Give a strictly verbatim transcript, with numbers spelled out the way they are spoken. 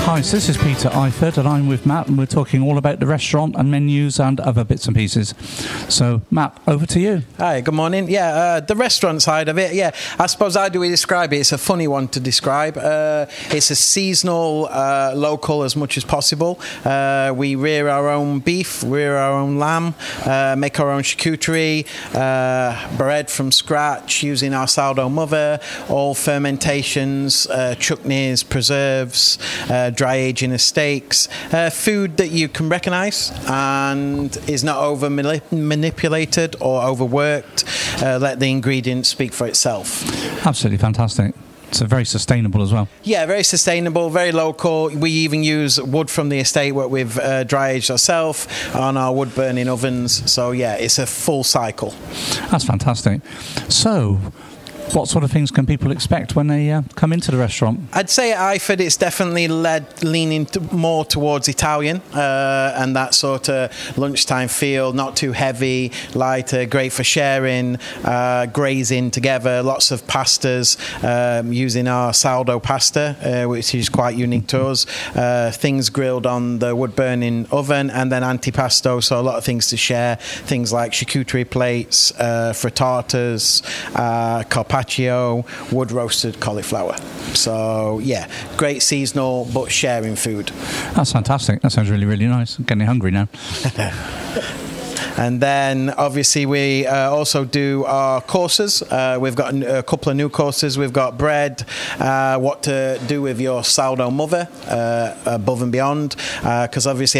Hi, so this is Peter Eifert and I'm with Matt and we're talking all about the restaurant and menus and other bits and pieces. So, Matt, over to you. Hi, good morning. Yeah, uh, the restaurant side of it, yeah, I suppose how do we describe it? It's a funny one to describe. Uh, it's a seasonal, uh, local as much as possible. Uh, we rear our own beef, rear our own lamb, uh, make our own charcuterie, uh, bread from scratch using our sourdough mother, all fermentations, uh, chutneys, preserves, uh, dry aging of steaks, uh, food that you can recognise and is not over manipulated or overworked. Uh, let the ingredients speak for itself. Absolutely fantastic. It's very sustainable as well. Yeah, very sustainable, very local. We even use wood from the estate what we've uh, dry aged ourselves on our wood burning ovens. So yeah, it's a full cycle. That's fantastic. So, what sort of things can people expect when they uh, come into the restaurant? I'd say at Eifert it's definitely led leaning to more towards Italian uh, and that sort of lunchtime feel, not too heavy, lighter, great for sharing, uh, grazing together, lots of pastas, um, using our sourdough pasta, uh, which is quite unique to us, uh, things grilled on the wood burning oven, and then antipasto, so a lot of things to share, things like charcuterie plates, uh, frittatas, uh, carpaccio, wood roasted cauliflower. So yeah, great seasonal but sharing food. That's fantastic. That sounds really, really nice. I'm getting hungry now. And then obviously we uh, also do our courses. Uh, we've got a couple of new courses. We've got bread, uh, what to do with your sourdough mother, uh, above and beyond, because uh, obviously